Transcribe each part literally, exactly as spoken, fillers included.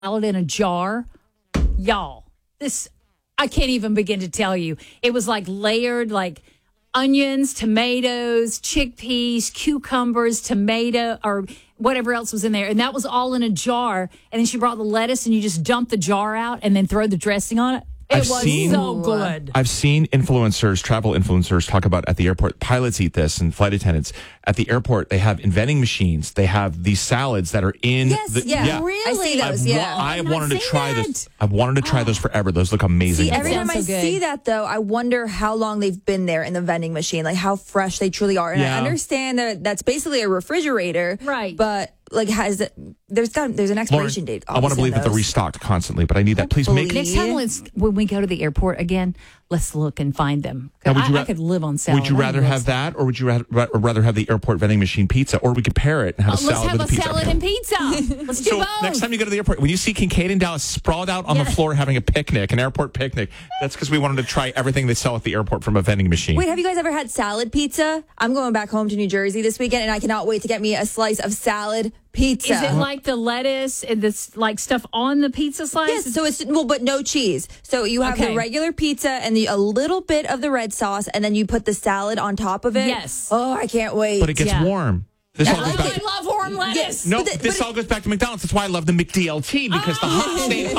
salad in a jar. Y'all, this, I can't even begin to tell you. It was like layered, like onions, tomatoes, chickpeas, cucumbers, tomato, or whatever else was in there. And that was all in a jar. And then she brought the lettuce and you just dump the jar out and then throw the dressing on it. It I've was seen, so good. I've seen influencers, travel influencers, talk about at the airport. Pilots eat this and flight attendants. At the airport, they have in vending machines. They have these salads that are in. Yes, the, yeah. yeah. Really? I see those, I've, yeah. I I've wanted not to seen try that. this. I've wanted to try those forever. Those look amazing. See, every Sounds time I so good. see that, though, I wonder how long they've been there in the vending machine, like how fresh they truly are. And Yeah. I understand that that's basically a refrigerator, Right. But like, has it, there's got there's an Lauren, expiration date. I want to obviously, believe on that they're those. restocked constantly, but I need that. Please make. Please. Next time, let's, when we go to the airport again, let's look and find them. Now, would I, you ra- I could live on salad. Would you I rather love have salad. that, or would you rather, ra- rather have the airport vending machine pizza, or we could pair it and have a Uh, let's salad have with a a pizza? salad and pizza. Let's do So both. next time you go to the airport, when you see Kincaid and Dallas sprawled out on Yeah. the floor having a picnic, an airport picnic, that's because we wanted to try everything they sell at the airport from a vending machine. Wait, have you guys ever had salad pizza? I'm going back home to New Jersey this weekend, and I cannot wait to get me a slice of salad pizza. Is it like the lettuce and this like stuff on the pizza slice? Yes, so it's well, but no cheese. So you have Okay. the regular pizza and the, a little bit of the red sauce, and then you put the salad on top of it. Yes. Oh, I can't wait. But it gets Yeah. warm. This all Oh, goes back. I love warm lettuce. No, But the- this but all goes back to McDonald's. That's why I love the McDLT because the hot stay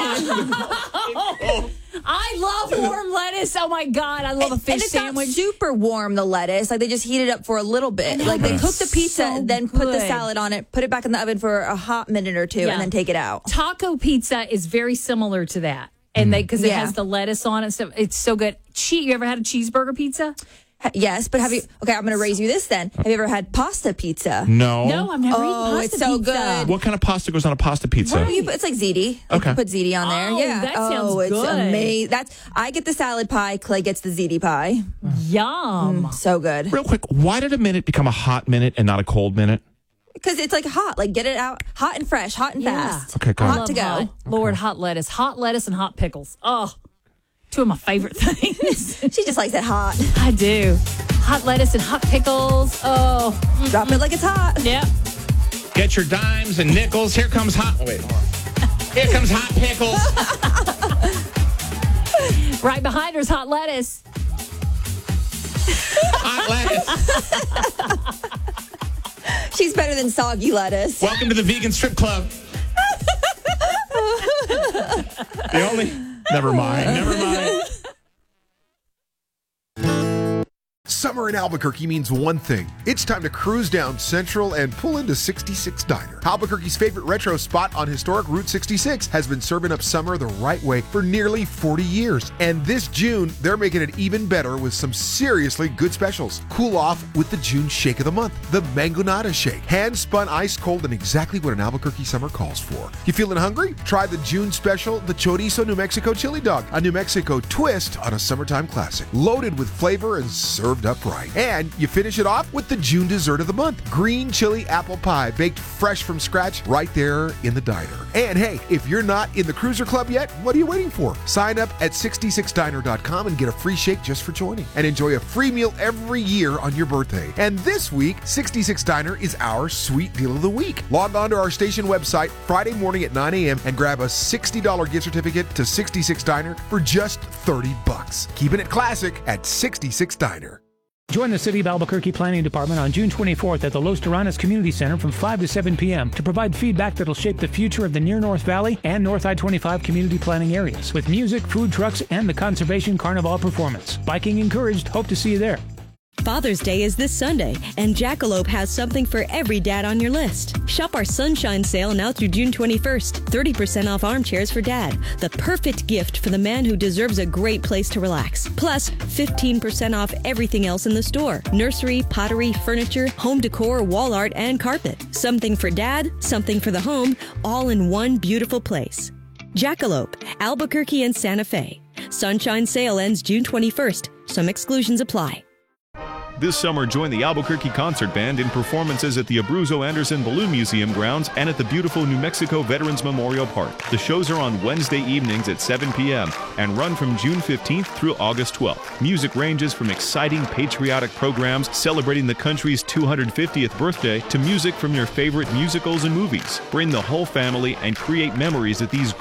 hot. I love warm lettuce. Oh my God, I love a fish and it's sandwich. not super warm, the lettuce. Like they just heat it up for a little bit. Like they cook the pizza, So then put the good. salad on it, put it back in the oven for a hot minute or two, Yeah. and then take it out. Taco pizza is very similar to that, and they because it Yeah. has the lettuce on it. So it's so good. Che- you ever had a cheeseburger pizza? Ha- Yes, but have you? Okay, I'm going to raise you this then. Have you ever had pasta pizza? No. No, I've never Oh, eaten pasta it's so pizza. good. What kind of pasta goes on a pasta pizza? Well, you put- it's like ziti. Like Okay. You put ziti on there. Oh, yeah. that oh, sounds it's good. amazing. That's I get the salad pie. Clay gets the ziti pie. Yum. So good. Real quick, why did a minute become a hot minute and not a cold minute? Because it's like hot. Like get it out hot and fresh, hot and Yeah. fast. Okay, go I ahead. Hot to love go. hot. Lord, hot lettuce, hot lettuce, and hot pickles. Oh, two of my favorite things. She just likes it hot. I do. Hot lettuce and hot pickles. Oh, Drop it like it's hot. yep. Get your dimes and nickels. Here comes hot. Oh, wait, hold on. Here comes hot pickles. Right behind her is hot lettuce. Hot lettuce. She's better than soggy lettuce. Welcome to the vegan strip club. The only. Never mind. Never mind. Summer in Albuquerque means one thing. It's time to cruise down Central and pull into sixty-six Diner. Albuquerque's favorite retro spot on historic Route sixty-six has been serving up summer the right way for nearly forty years. And this June, they're making it even better with some seriously good specials. Cool off with the June Shake of the Month, the Mangonada Shake. Hand-spun ice cold and exactly what an Albuquerque summer calls for. You feeling hungry? Try the June special, the Chorizo New Mexico Chili Dog, a New Mexico twist on a summertime classic. Loaded with flavor and served up right. And you finish it off with the June dessert of the month, green chili apple pie, baked fresh from scratch right there in the diner. And hey, if you're not in the Cruiser Club yet, what are you waiting for? Sign up at sixty-six diner dot com and get a free shake just for joining. And enjoy a free meal every year on your birthday. And this week, sixty-six Diner is our sweet deal of the week. Log on to our station website Friday morning at nine a.m. and grab a sixty dollars gift certificate to sixty-six Diner for just thirty bucks. Keeping it classic at sixty-six Diner. Join the City of Albuquerque Planning Department on June twenty-fourth at the Los Terranas Community Center from five to seven p.m. to provide feedback that'll shape the future of the Near North Valley and North I twenty-five community planning areas with music, food trucks, and the Conservation Carnival performance. Biking encouraged. Hope to see you there. Father's Day is this Sunday, and Jackalope has something for every dad on your list. Shop our Sunshine Sale now through June twenty-first. thirty percent off armchairs for dad. The perfect gift for the man who deserves a great place to relax. Plus, fifteen percent off everything else in the store. Nursery, pottery, furniture, home decor, wall art, and carpet. Something for dad, something for the home, all in one beautiful place. Jackalope, Albuquerque and Santa Fe. Sunshine Sale ends June twenty-first. Some exclusions apply. This summer, join the Albuquerque Concert Band in performances at the Abruzzo Anderson Balloon Museum grounds and at the beautiful New Mexico Veterans Memorial Park. The shows are on Wednesday evenings at seven p.m. and run from June fifteenth through August twelfth. Music ranges from exciting patriotic programs celebrating the country's two hundred fiftieth birthday to music from your favorite musicals and movies. Bring the whole family and create memories at these